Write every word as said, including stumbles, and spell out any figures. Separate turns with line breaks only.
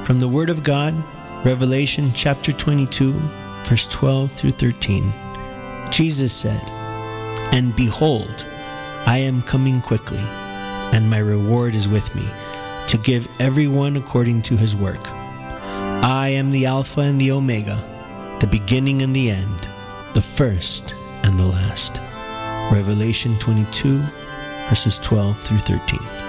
From the Word of God, Revelation chapter twenty-two, verse twelve through thirteen. Jesus said, "And behold, I am coming quickly, and my reward is with me, to give everyone according to his work. I am the Alpha and the Omega, the beginning and the end, the first and the last." Revelation twenty-two, verses twelve through thirteen.